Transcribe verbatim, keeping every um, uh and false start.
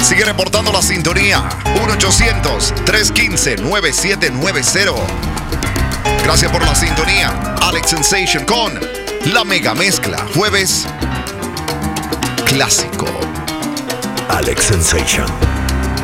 Sigue reportando la sintonía. uno ochocientos, tres uno cinco, nueve siete nueve cero. Gracias por la sintonía. Alex Sensation con la mega mezcla. Jueves clásico. Alex Sensation.